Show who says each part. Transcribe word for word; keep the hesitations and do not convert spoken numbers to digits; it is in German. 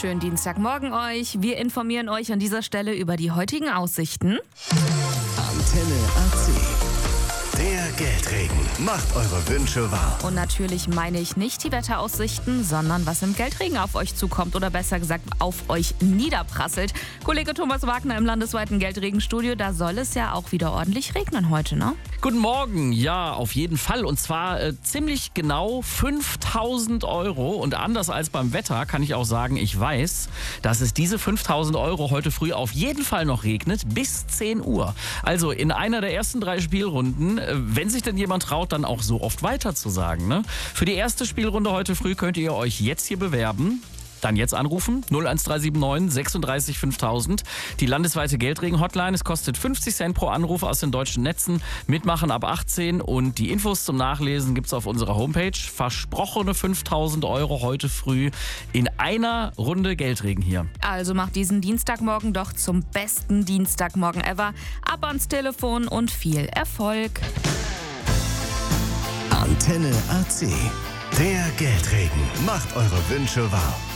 Speaker 1: Schönen Dienstagmorgen euch. Wir informieren euch an dieser Stelle über die heutigen Aussichten.
Speaker 2: Antenne A C. Der Geldregen macht eure Wünsche wahr.
Speaker 1: Und natürlich meine ich nicht die Wetteraussichten, sondern was im Geldregen auf euch zukommt oder besser gesagt auf euch niederprasselt. Kollege Thomas Wagner im landesweiten Geldregenstudio, da soll es ja auch wieder ordentlich regnen heute, ne?
Speaker 3: Guten Morgen, ja, auf jeden Fall. Und zwar äh, ziemlich genau fünftausend Euro. Und anders als beim Wetter kann ich auch sagen, ich weiß, dass es diese fünftausend Euro heute früh auf jeden Fall noch regnet, bis zehn Uhr. Also in einer der ersten drei Spielrunden, äh, wenn sich denn jemand traut, dann auch so oft weiter zu sagen, ne? Für die erste Spielrunde heute früh könnt ihr euch jetzt hier bewerben. Dann jetzt anrufen, null eins drei sieben neun sechsunddreißig fünftausend. Die landesweite Geldregen-Hotline, es kostet fünfzig Cent pro Anruf aus den deutschen Netzen. Mitmachen ab achtzehn und die Infos zum Nachlesen gibt's auf unserer Homepage. Versprochene fünftausend Euro heute früh in einer Runde Geldregen hier.
Speaker 1: Also macht diesen Dienstagmorgen doch zum besten Dienstagmorgen ever. Ab ans Telefon und viel Erfolg.
Speaker 2: Antenne A C. Der Geldregen macht eure Wünsche wahr.